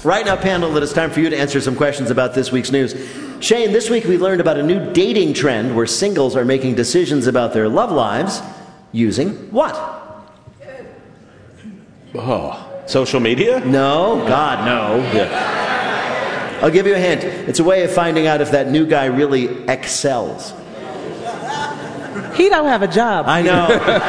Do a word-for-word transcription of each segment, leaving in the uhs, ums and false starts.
Right now, panel, it is time for you to answer some questions about this week's news. Shane, this week we learned about a new dating trend where singles are making decisions about their love lives using what? Oh, social media? No, God, no. Yeah. I'll give you a hint. It's a way of finding out if that new guy really excels. He don't have a job. I know.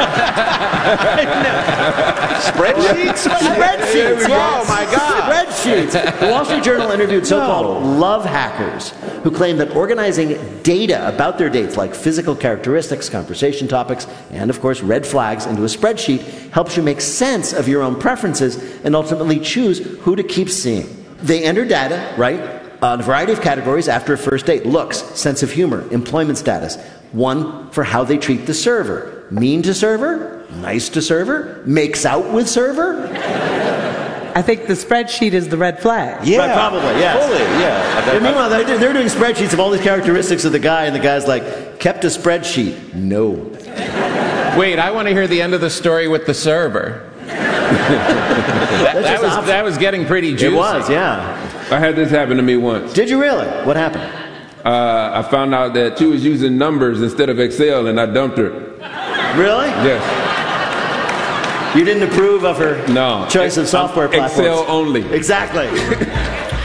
Spreadsheets? Spreadsheets, yes. Oh, my God. Spreadsheets. The Wall Street Journal interviewed so-called No. love hackers who claim that organizing data about their dates, like physical characteristics, conversation topics, and, of course, red flags into a spreadsheet helps you make sense of your own preferences and ultimately choose who to keep seeing. They enter data, right, on a variety of categories after a first date. Looks, sense of humor, employment status. One for how they treat the server. Mean to server? Nice to server? Makes out with server? I think the spreadsheet is the red flag. Yeah. Right, probably, yes. Fully, yeah. And meanwhile, they're, they're doing spreadsheets of all these characteristics of the guy, and the guy's like, kept a spreadsheet. No. Wait, I want to hear the end of the story with the server. that, that, just was, opposite. that was getting pretty juicy. It was, yeah. I had this happen to me once. Did you really? What happened? Uh, I found out that she was using numbers instead of Excel, and I dumped her. Really? Yes. You didn't approve of her No. choice of software platforms? Excel only. Exactly.